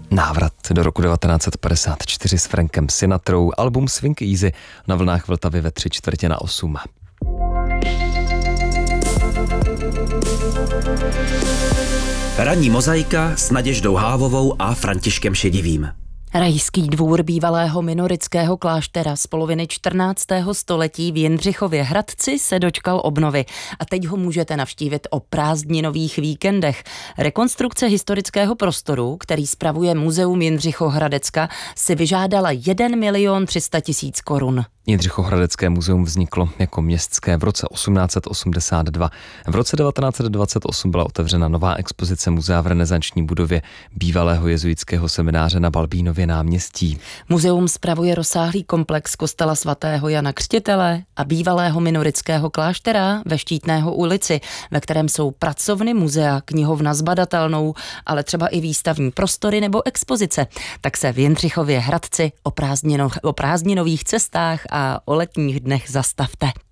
Návrat do roku 1954 s Frankem Sinatrou, album Swing Easy na vlnách Vltavy ve 7:45. Ranní mozaika s Naděždou Hávovou a Františkem Šedivým. Rajský dvůr bývalého minorického kláštera z poloviny 14. století v Jindřichově Hradci se dočkal obnovy a teď ho můžete navštívit o prázdninových víkendech. Rekonstrukce historického prostoru, který spravuje Muzeum Jindřichohradecka, si vyžádala 1 300 000 korun. Jindřichohradecké muzeum vzniklo jako městské v roce 1882. V roce 1928 byla otevřena nová expozice muzea v renesanční budově bývalého jezuitského semináře na Balbínově náměstí. Muzeum spravuje rozsáhlý komplex kostela svatého Jana Křtitele a bývalého minorického kláštera ve Štítného ulici, ve kterém jsou pracovny muzea, knihovna s badatelnou, ale třeba i výstavní prostory nebo expozice. Tak se v Jindřichově Hradci o prázdninových cestách a o letních dnech zastavte.